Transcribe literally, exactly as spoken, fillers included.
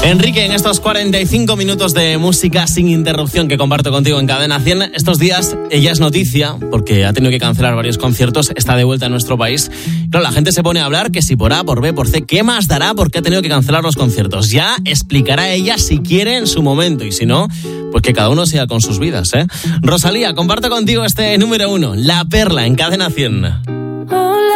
Enrique, en estos cuarenta y cinco minutos de música sin interrupción que comparto contigo en Cadena cien, estos días ella es noticia porque ha tenido que cancelar varios conciertos, está de vuelta en nuestro país. Claro, la gente se pone a hablar que si por A, por B, por C, ¿qué más dará porque ha tenido que cancelar los conciertos? Ya explicará ella si quiere en su momento y si no, pues que cada uno siga con sus vidas, ¿eh? Rosalía, comparto contigo este número uno, La Perla en Cadena cien.